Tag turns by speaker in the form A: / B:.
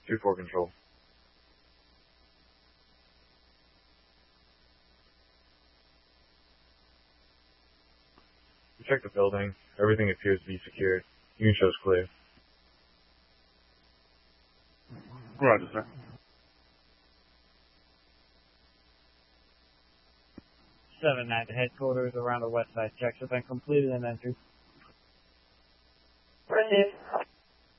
A: 2-4 control. We checked the building. Everything appears to be secured. You can show us clear.
B: Roger, sir.
C: 7-9 to headquarters around the west side. Checks have been completed and entered.
D: Received.